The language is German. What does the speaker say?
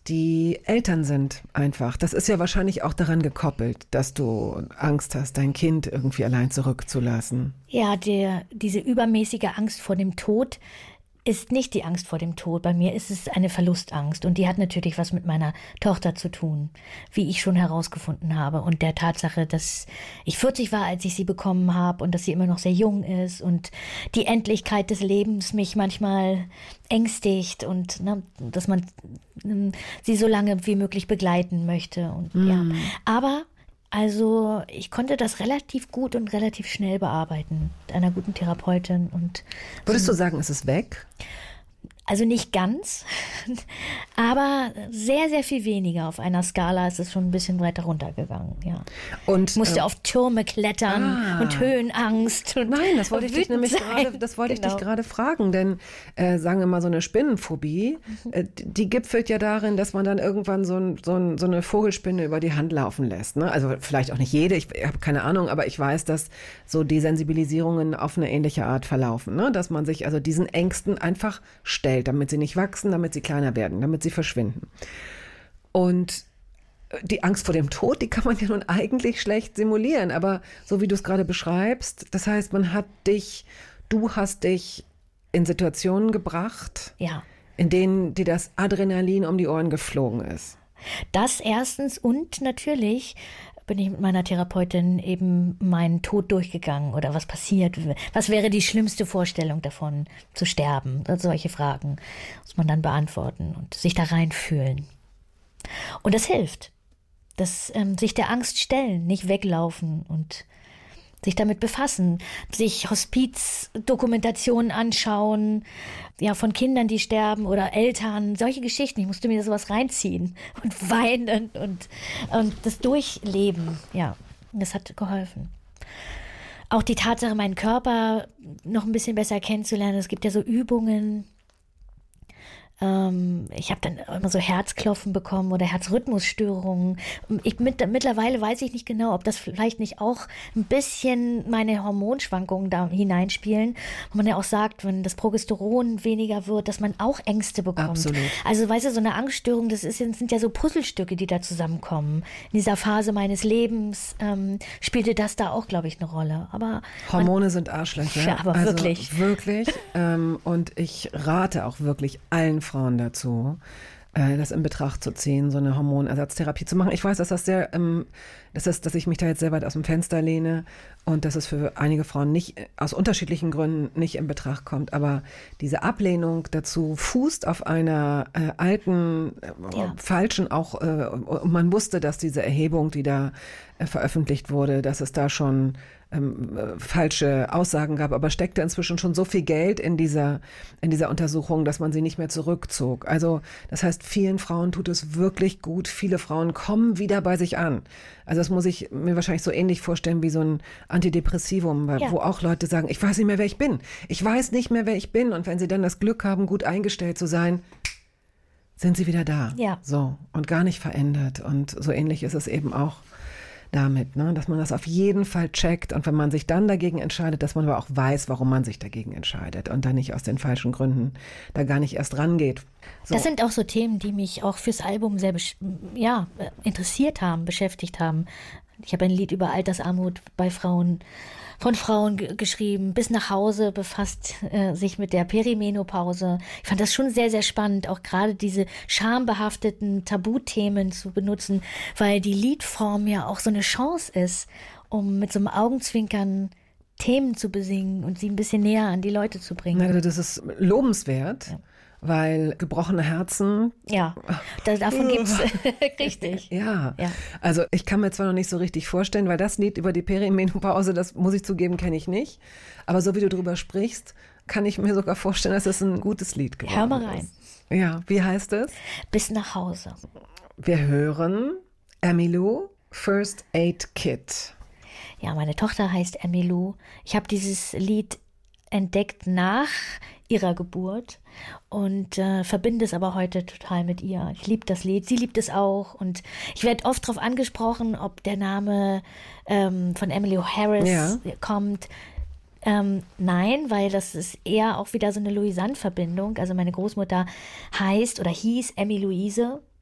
die Eltern sind einfach. Das ist ja wahrscheinlich auch daran gekoppelt, dass du Angst hast, dein Kind irgendwie allein zurückzulassen. Ja, diese übermäßige Angst vor dem Tod ist nicht die Angst vor dem Tod. Bei mir ist es eine Verlustangst. Und die hat natürlich was mit meiner Tochter zu tun, wie ich schon herausgefunden habe. Und der Tatsache, dass ich 40 war, als ich sie bekommen habe und dass sie immer noch sehr jung ist und die Endlichkeit des Lebens mich manchmal ängstigt und dass man sie so lange wie möglich begleiten möchte. Und, ja. Aber also ich konnte das relativ gut und relativ schnell bearbeiten mit einer guten Therapeutin. Und Würdest du sagen, ist es weg? Also nicht ganz, aber sehr, sehr viel weniger. Auf einer Skala ist es schon ein bisschen weiter runtergegangen, ja. Und ich musste auf Türme klettern und Höhenangst. Und nein, das wollte ich dich nämlich gerade fragen, denn sagen wir mal, so eine Spinnenphobie, die gipfelt ja darin, dass man dann irgendwann so eine Vogelspinne über die Hand laufen lässt. Ne? Also vielleicht auch nicht jede, ich habe keine Ahnung, aber ich weiß, dass so Desensibilisierungen auf eine ähnliche Art verlaufen, ne? Dass man sich also diesen Ängsten einfach stellt, damit sie nicht wachsen, damit sie kleiner werden, damit sie verschwinden. Und die Angst vor dem Tod, die kann man ja nun eigentlich schlecht simulieren, aber so wie du es gerade beschreibst, das heißt, du hast dich in Situationen gebracht, ja, in denen dir das Adrenalin um die Ohren geflogen ist. Das erstens und natürlich bin ich mit meiner Therapeutin eben meinen Tod durchgegangen oder was passiert, was wäre die schlimmste Vorstellung davon, zu sterben. Solche Fragen muss man dann beantworten und sich da reinfühlen. Und das hilft, sich der Angst stellen, nicht weglaufen und sich damit befassen, sich Hospizdokumentationen anschauen, ja, von Kindern, die sterben oder Eltern, solche Geschichten. Ich musste mir sowas reinziehen und weinen und das durchleben. Ja, das hat geholfen. Auch die Tatsache, meinen Körper noch ein bisschen besser kennenzulernen. Es gibt ja so Übungen. Ich habe dann immer so Herzklopfen bekommen oder Herzrhythmusstörungen. Mittlerweile weiß ich nicht genau, ob das vielleicht nicht auch ein bisschen meine Hormonschwankungen da hineinspielen. Wo man ja auch sagt, wenn das Progesteron weniger wird, dass man auch Ängste bekommt. Absolut. Also weißt du, so eine Angststörung, sind ja so Puzzlestücke, die da zusammenkommen. In dieser Phase meines Lebens spielte das da auch, glaube ich, eine Rolle. Aber Hormone sind Arschlöcher. Ja, aber also wirklich. Wirklich. Und ich rate auch wirklich allen Frauen dazu, das in Betracht zu ziehen, so eine Hormonersatztherapie zu machen. Ich weiß, dass dass ich mich da jetzt sehr weit aus dem Fenster lehne und dass es für einige Frauen nicht, aus unterschiedlichen Gründen nicht in Betracht kommt. Aber diese Ablehnung dazu fußt auf einer alten, falschen auch, man wusste, dass diese Erhebung, die da veröffentlicht wurde, dass es da schon falsche Aussagen gab, aber steckte inzwischen schon so viel Geld in dieser Untersuchung, dass man sie nicht mehr zurückzog. Also das heißt, vielen Frauen tut es wirklich gut. Viele Frauen kommen wieder bei sich an. Also das muss ich mir wahrscheinlich so ähnlich vorstellen wie so ein Antidepressivum, wo auch Leute sagen, ich weiß nicht mehr, wer ich bin. Ich weiß nicht mehr, wer ich bin. Und wenn sie dann das Glück haben, gut eingestellt zu sein, sind sie wieder da. Ja. So. Und gar nicht verändert. Und so ähnlich ist es eben auch damit, ne? Dass man das auf jeden Fall checkt und wenn man sich dann dagegen entscheidet, dass man aber auch weiß, warum man sich dagegen entscheidet und dann nicht aus den falschen Gründen da gar nicht erst rangeht. So. Das sind auch so Themen, die mich auch fürs Album sehr interessiert haben, beschäftigt haben. Ich habe ein Lied über Altersarmut von Frauen geschrieben. Bis nach Hause befasst sich mit der Perimenopause. Ich fand das schon sehr, sehr spannend, auch gerade diese schambehafteten Tabuthemen zu benutzen, weil die Liedform ja auch so eine Chance ist, um mit so einem Augenzwinkern Themen zu besingen und sie ein bisschen näher an die Leute zu bringen. Also das ist lobenswert. Ja. Weil gebrochene Herzen... Ja, davon gibt es richtig. Ja, also ich kann mir zwar noch nicht so richtig vorstellen, weil das Lied über die Perimenopause, das muss ich zugeben, kenne ich nicht. Aber so wie du drüber sprichst, kann ich mir sogar vorstellen, dass es ein gutes Lied geworden ist. Hör mal rein. Ja, wie heißt es? Bis nach Hause. Wir hören Emmylou, First Aid Kit. Ja, meine Tochter heißt Emmylou. Ich habe dieses Lied entdeckt nach ihrer Geburt und verbinde es aber heute total mit ihr. Ich liebe das Lied, sie liebt es auch und ich werde oft darauf angesprochen, ob der Name von Emmylou Harris kommt. Nein, weil das ist eher auch wieder so eine Louisanne-Verbindung. Also meine Großmutter heißt oder hieß Emmy Louise